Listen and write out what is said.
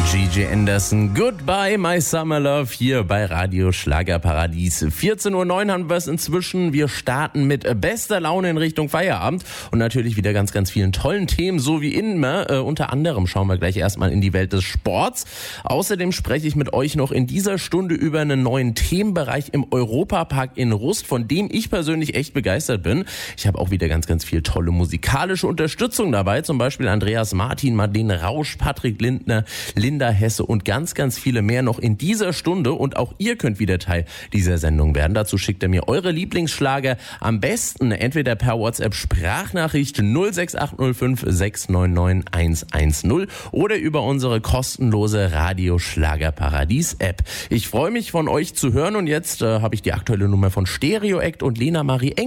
Gigi Anderson, Goodbye My Summer Love hier bei Radio Schlagerparadies. 14:09 Uhr haben wir es inzwischen. Wir starten mit bester Laune in Richtung Feierabend und natürlich wieder ganz, ganz vielen tollen Themen, so wie immer. Unter anderem schauen wir gleich erstmal in die Welt des Sports. Außerdem spreche ich mit euch noch in dieser Stunde über einen neuen Themenbereich im Europapark in Rust, von dem ich persönlich echt begeistert bin. Ich habe auch wieder ganz, ganz viel tolle musikalische Unterstützung dabei, zum Beispiel Andreas Martin, Madeleine Rausch, Patrick Lindner, Linda Hesse und ganz, ganz viele mehr noch in dieser Stunde. Und auch ihr könnt wieder Teil dieser Sendung werden. Dazu schickt ihr mir eure Lieblingsschlager am besten entweder per WhatsApp Sprachnachricht 06805 699 110 oder über unsere kostenlose Radio Schlagerparadies App. Ich freue mich von euch zu hören und jetzt habe ich die aktuelle Nummer von Stereo Act und Lena Marie Eng.